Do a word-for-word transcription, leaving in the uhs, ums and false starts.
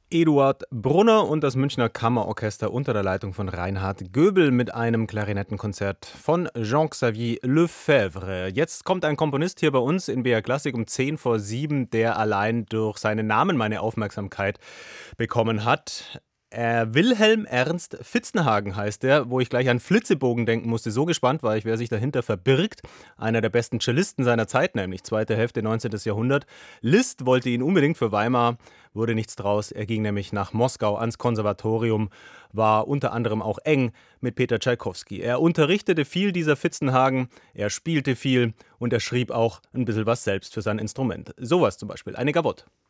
Eduard Brunner und das Münchner Kammerorchester unter der Leitung von Reinhard Göbel mit einem Klarinettenkonzert von Jean-Xavier Lefebvre. Jetzt kommt ein Komponist hier bei uns in B R Klassik um zehn vor sieben, der allein durch seinen Namen meine Aufmerksamkeit bekommen hat. Äh, Wilhelm Ernst Fitzenhagen heißt er, wo ich gleich an Flitzebogen denken musste. So gespannt war ich, wer sich dahinter verbirgt. Einer der besten Cellisten seiner Zeit, nämlich zweite Hälfte neunzehnten. Jahrhundert. Liszt wollte ihn unbedingt für Weimar, wurde nichts draus. Er ging nämlich nach Moskau ans Konservatorium, war unter anderem auch eng mit Peter Tschaikowski. Er unterrichtete viel, dieser Fitzenhagen, er spielte viel und er schrieb auch ein bisschen was selbst für sein Instrument. Sowas zum Beispiel, eine Gavotte.